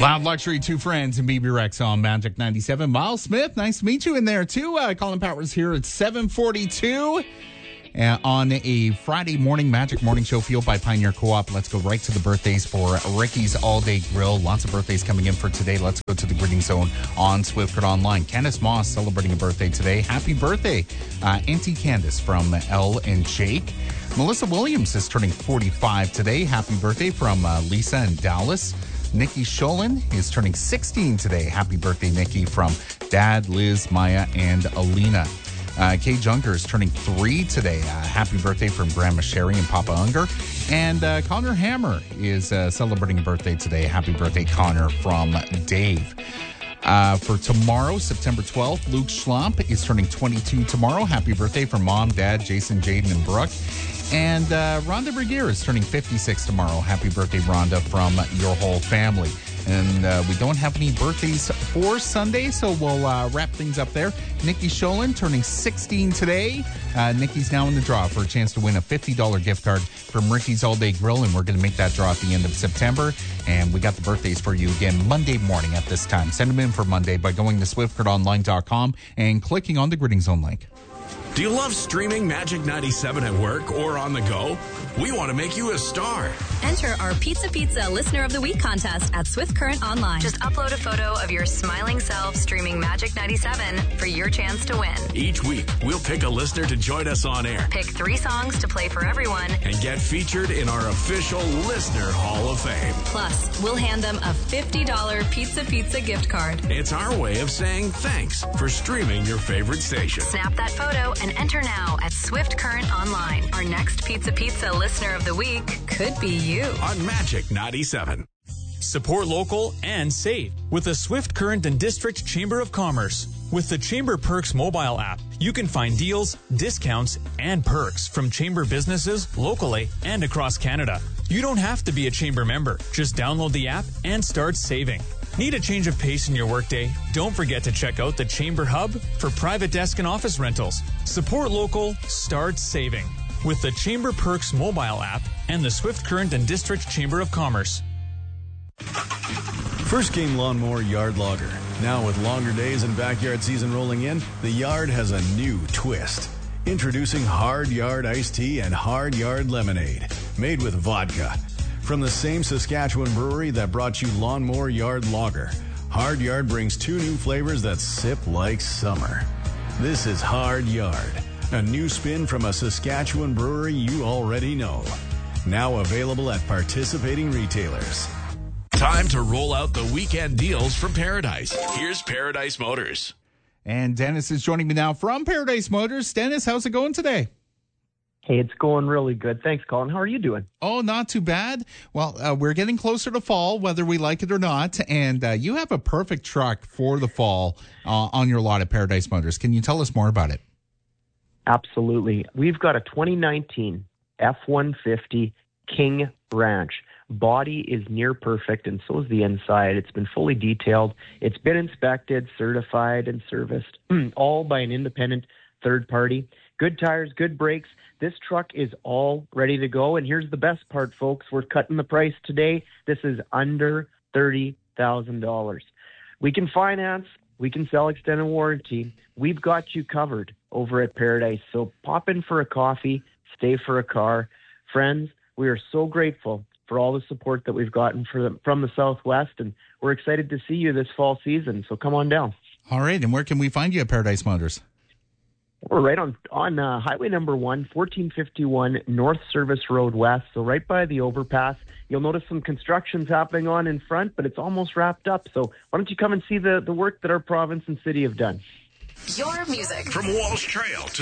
Loud Luxury, Two Friends, and BB Rex on Magic 97. Miles Smith, nice to meet you in there, too. Colin Powers here at 7:42 on a Friday morning Magic Morning Show fueled by Pioneer Co-op. Let's go right to the birthdays for Ricky's All Day Grill. Lots of birthdays coming in for today. Let's go to the greeting zone on Swift Online. Candace Moss celebrating a birthday today. Happy birthday, Auntie Candace from Elle and Jake. Melissa Williams is turning 45 today. Happy birthday from Lisa in Dallas. Nikki Sholin is turning 16 today. Happy birthday, Nikki, from Dad, Liz, Maya, and Alina. Kay Junker is turning 3 today. Happy birthday from Grandma Sherry and Papa Unger. And Connor Hammer is celebrating a birthday today. Happy birthday, Connor, from Dave. For tomorrow, September 12th, Luke Schlump is turning 22 tomorrow. Happy birthday from Mom, Dad, Jason, Jaden, and Brooke. And Rhonda Bergier is turning 56 tomorrow. Happy birthday, Rhonda, from your whole family. And we don't have any birthdays for Sunday, so we'll wrap things up there. Nikki Sholin turning 16 today. Nikki's now in the draw for a chance to win a $50 gift card from Ricky's All Day Grill, and we're going to make that draw at the end of September. And we got the birthdays for you again Monday morning at this time. Send them in for Monday by going to swiftcurtonline.com and clicking on the Greeting Zone link. Do you love streaming Magic 97 at work or on the go? We want to make you a star. Enter our Pizza Listener of the Week contest at Swift Current Online. Just upload a photo of your smiling self streaming Magic 97 for your chance to win. Each week, we'll pick a listener to join us on air. Pick 3 songs to play for everyone. And get featured in our official Listener Hall of Fame. Plus, we'll hand them a $50 Pizza gift card. It's our way of saying thanks for streaming your favorite station. Snap that photo and enter now at Swift Current Online. Our next Pizza Listener of the Week could be you. On Magic 97. Support local and save with the Swift Current and District Chamber of Commerce. With the Chamber Perks mobile app, you can find deals, discounts, and perks from Chamber businesses locally and across Canada. You don't have to be a Chamber member. Just download the app and start saving. Need a change of pace in your workday? Don't forget to check out the Chamber Hub for private desk and office rentals. Support local, start saving with the Chamber Perks mobile app and the Swift Current and District Chamber of Commerce. First Game Lawnmower Yard Logger. Now with longer days and backyard season rolling in, the yard has a new twist. Introducing Hard Yard Iced Tea and Hard Yard Lemonade, made with vodka. From the same Saskatchewan brewery that brought you Lawnmower Yard Lager, Hard Yard brings 2 new flavors that sip like summer. This is Hard Yard, a new spin from a Saskatchewan brewery you already know. Now available at participating retailers. Time to roll out the weekend deals from Paradise. Here's Paradise Motors. And Dennis is joining me now from Paradise Motors. Dennis, how's it going today? Hey, it's going really good. Thanks, Colin. How are you doing? Oh, not too bad. Well, we're getting closer to fall, whether we like it or not. And you have a perfect truck for the fall on your lot at Paradise Motors. Can you tell us more about it? Absolutely. We've got a 2019 F-150 King Ranch. Body is near perfect, and so is the inside. It's been fully detailed. It's been inspected, certified, and serviced, all by an independent third party. Good tires, good brakes. This truck is all ready to go. And here's the best part, folks. We're cutting the price today. This is under $30,000. We can finance. We can sell extended warranty. We've got you covered over at Paradise. So pop in for a coffee, stay for a car. Friends, we are so grateful for all the support that we've gotten from the Southwest, and we're excited to see you this fall season. So come on down. All right. And where can we find you at Paradise Motors? We're right on Highway number 1, 1451 North Service Road West, so right by the overpass. You'll notice some construction's happening on in front, but it's almost wrapped up. So why don't you come and see the work that our province and city have done? Your music. From Walsh Trail to